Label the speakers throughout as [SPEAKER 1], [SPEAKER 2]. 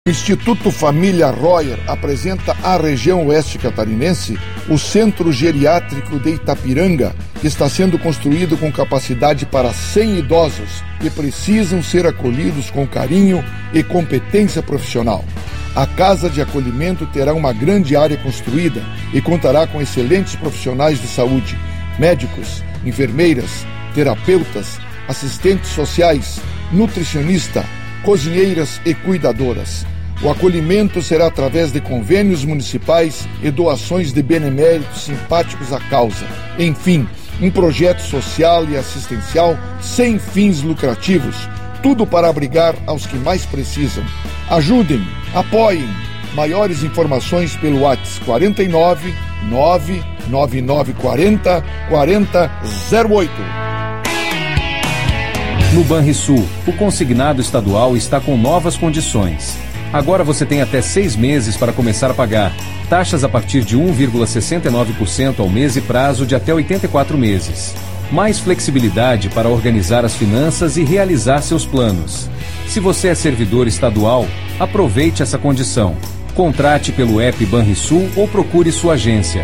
[SPEAKER 1] O Instituto Família Royer apresenta à região oeste catarinense o Centro Geriátrico de Itapiranga, que está sendo construído com capacidade para 100 idosos que precisam ser acolhidos com carinho e competência profissional. A Casa de Acolhimento terá uma grande área construída e contará com excelentes profissionais de saúde, médicos, enfermeiras, terapeutas, assistentes sociais, nutricionista, cozinheiras e cuidadoras. O acolhimento será através de convênios municipais e doações de beneméritos simpáticos à causa. Enfim, um projeto social e assistencial sem fins lucrativos, tudo para abrigar aos que mais precisam. Ajudem, apoiem. Maiores informações pelo WhatsApp 49 99940 4008.
[SPEAKER 2] No Banrisul, o consignado estadual está com novas condições. Agora você tem até 6 meses para começar a pagar. Taxas a partir de 1,69% ao mês e prazo de até 84 meses. Mais flexibilidade para organizar as finanças e realizar seus planos. Se você é servidor estadual, aproveite essa condição. Contrate pelo app Banrisul ou procure sua agência.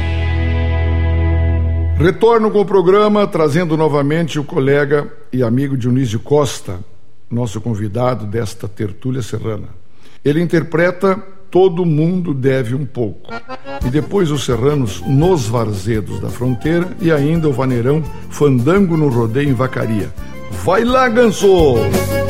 [SPEAKER 1] Retorno com o programa, trazendo novamente o colega e amigo Dionísio Costa, nosso convidado desta tertúlia serrana. Ele interpreta Todo Mundo Deve um Pouco. E depois os serranos Nos Varzedos da Fronteira e ainda o vaneirão Fandango no Rodeio em Vacaria. Vai lá, Ganso!